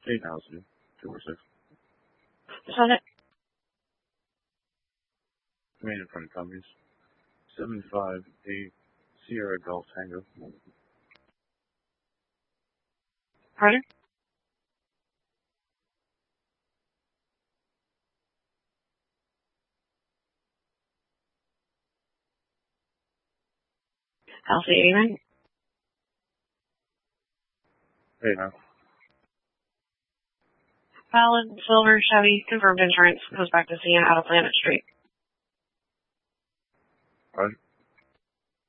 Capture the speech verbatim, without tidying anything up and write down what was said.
eight thousand two or six. So that Made it from companies. seven five eight Sierra Golf Tango. pardon? Alpha eighty-nine. Hey, now. Valid silver Chevy confirmed insurance goes back to Sienna out of Planet Street. Pardon?